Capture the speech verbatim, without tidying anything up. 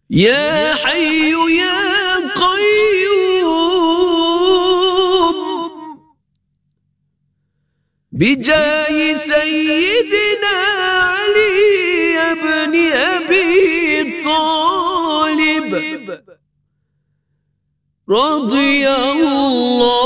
يا حي يا قيوم بجاه سيدنا علي بن أبي طالب رضي الله